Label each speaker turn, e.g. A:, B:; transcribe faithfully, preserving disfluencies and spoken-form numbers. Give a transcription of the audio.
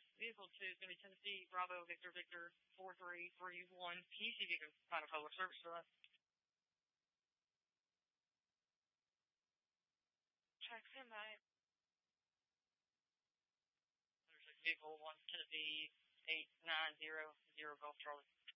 A: vehicle two is going to be Tennessee Bravo Victor Victor four three three one. Can you see if you can find a public service for that?
B: Check him out.
A: There's a vehicle one Tennessee eight nine zero zero Golf Charlie.